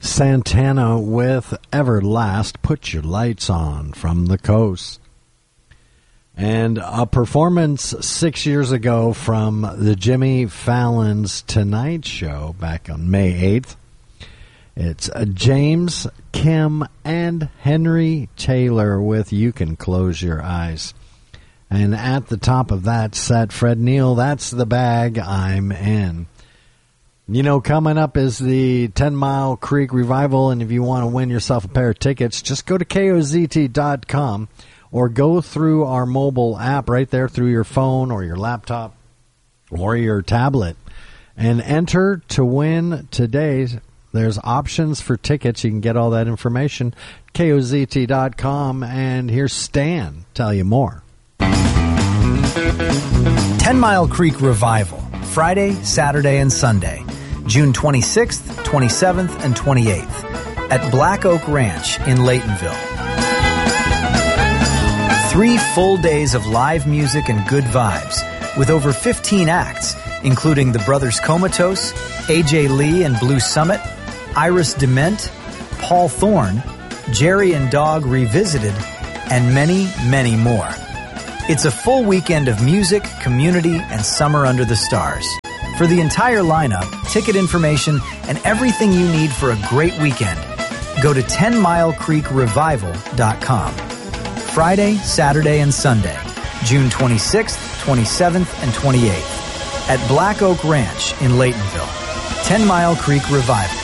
Santana with Everlast, Put Your Lights On from the Coast. And a performance 6 years ago from the Jimmy Fallon's Tonight Show back on May 8th. It's James, Kim, and Henry Taylor with You Can Close Your Eyes. And at the top of that set, Fred Neil, That's the Bag I'm In. You know, coming up is the 10 Mile Creek Revival, and if you want to win yourself a pair of tickets, just go to KOZT.com or go through our mobile app right there through your phone or your laptop or your tablet and enter to win today. There's options for tickets. You can get all that information, KOZT.com, and here's Stan tell you more. 10 Mile Creek Revival, Friday, Saturday, and Sunday, June 26th, 27th, and 28th at Black Oak Ranch in Laytonville. 3 full days of live music and good vibes with over 15 acts, including the Brothers Comatose, AJ Lee and Blue Summit, Iris Dement, Paul Thorne, Jerry and Dog Revisited, and many, many more. It's a full weekend of music, community, and summer under the stars. For the entire lineup, ticket information, and everything you need for a great weekend, go to 10milecreekrevival.com. Friday, Saturday, and Sunday, June 26th, 27th, and 28th at Black Oak Ranch in Laytonville. 10 Mile Creek Revival.